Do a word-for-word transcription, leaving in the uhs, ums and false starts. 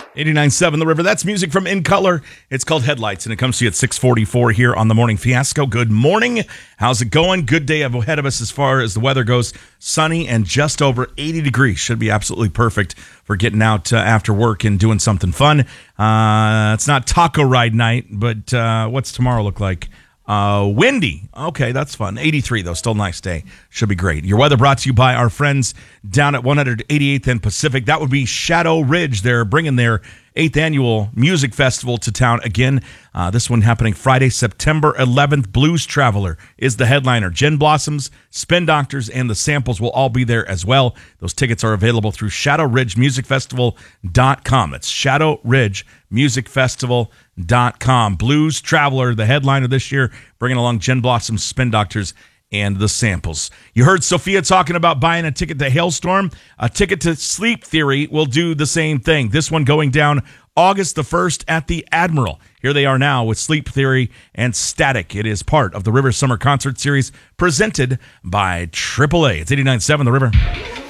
eighty-nine point seven The River. That's music from In Color. It's called Headlights, and it comes to you at six forty-four here on the Morning Fiasco. Good morning. How's it going? Good day ahead of us as far as the weather goes. Sunny and just over eighty degrees. Should be absolutely perfect for getting out uh, after work and doing something fun. Uh, it's not taco ride night, but uh, what's tomorrow look like? Uh, windy. Okay, that's fun. eighty-three, though. Still a nice day. Should be great. Your weather brought to you by our friends down at one eighty-eighth and Pacific. That would be Shadow Ridge. They're bringing their eighth annual music festival to town again. Uh, this one happening Friday, September eleventh. Blues Traveler is the headliner. Gin Blossoms, Spin Doctors, and the Samples will all be there as well. Those tickets are available through shadow ridge music festival dot com. It's shadow ridge music festival dot com. Blues Traveler, the headliner this year, bringing along Gin Blossoms, Spin Doctors, and the Samples. You heard Sophia talking about buying a ticket to Hailstorm. A ticket to Sleep Theory will do the same thing. This one going down August the first at the Admiral. Here they are now with Sleep Theory and Static. It is part of the River Summer Concert Series presented by triple A. It's eighty-nine point seven The River.